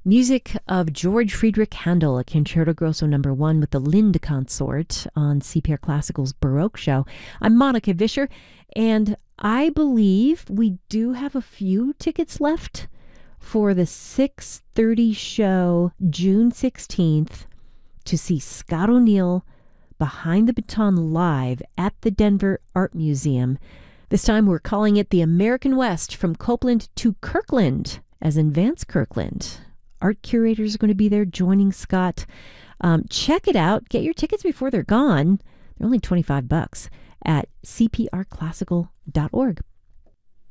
Music of George Friedrich Handel, a Concerto Grosso number 1 with the Lind Consort on CPR Classical's Baroque Show. I'm Monica Vischer, and I believe we do have a few tickets left for the 6:30 show, June 16th, to see Scott O'Neill Behind the Baton live at the Denver Art Museum. This time we're calling it the American West from Copeland to Kirkland, as in Vance Kirkland. Art curators are going to be there joining Scott. Check it out. Get your tickets before they're gone. They're only $25 at cprclassical.org.